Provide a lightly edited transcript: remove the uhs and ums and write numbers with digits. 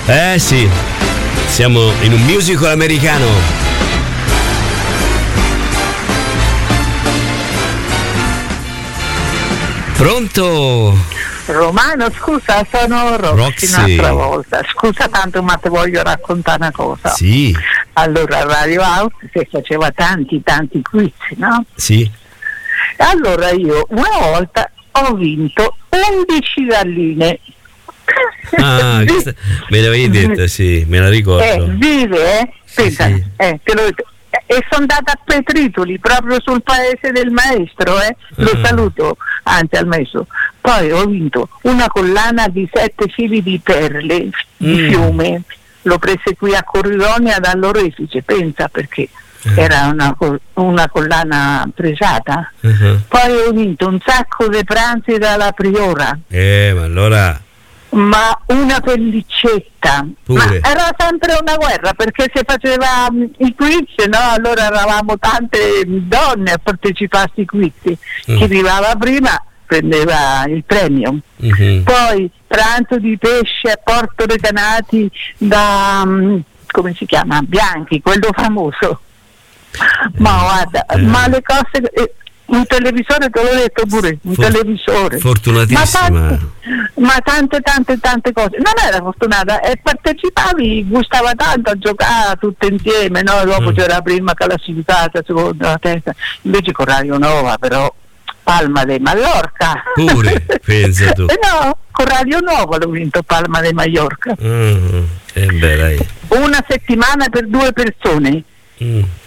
Sì, siamo in un musical americano. Pronto? Romano, scusa, sono Roxy un'altra volta. Scusa tanto, ma ti voglio raccontare una cosa. Sì. Allora, a Radio House si faceva tanti quiz, no? Sì. Allora io una volta ho vinto 11 galline. Ah, me l'avevi detto, sì, me la ricordo. Vive, pensa, sì. Te l'ho detto. E sono andata a Petritoli, proprio sul paese del maestro, lo saluto, anzi al maestro. Poi ho vinto una collana di 7 fili di perle di fiume, l'ho presa qui a Corridonia dall'orefice, pensa, perché era una collana presata. Poi ho vinto un sacco di pranzi dalla Priora. Ma allora... Ma una pellicetta. Pure. Ma era sempre una guerra, perché si faceva i quiz, no? Allora eravamo tante donne a partecipare a questi quiz. Chi arrivava prima prendeva il premio. Poi pranzo di pesce a Porto Recanati da come si chiama? Bianchi, quello famoso. Ma guarda, ma le cose, un televisore, te l'ho detto pure, un televisore. Fortunatissima. Ma tante cose. Non era fortunata, e partecipavi, gustava tanto a giocare tutte insieme, no? Dopo c'era la prima classificata, seconda, la terza. Invece con Radio Nova, però, Palma de Mallorca. Pure, pensa tu. No, con Radio Nova l'ho vinto Palma de Mallorca. Dai. Una settimana per 2 persone.